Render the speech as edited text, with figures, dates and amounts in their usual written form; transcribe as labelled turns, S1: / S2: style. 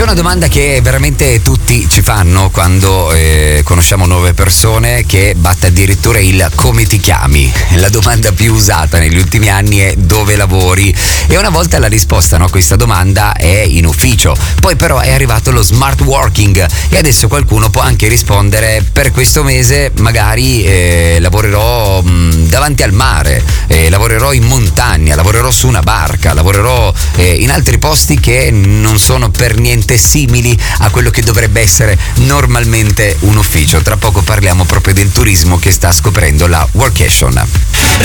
S1: C'è una domanda che veramente tutti ci fanno quando conosciamo nuove persone, che batte addirittura il come ti chiami. La domanda più usata negli ultimi anni è dove lavori, e una volta la risposta a questa domanda è in ufficio, poi però è arrivato lo smart working e adesso qualcuno può anche rispondere: per questo mese magari lavorerò davanti al mare, lavorerò in montagna, lavorerò su una barca, lavorerò in altri posti che non sono per niente simili a quello che dovrebbe essere normalmente un ufficio. Tra poco parliamo proprio del turismo che sta scoprendo la workation.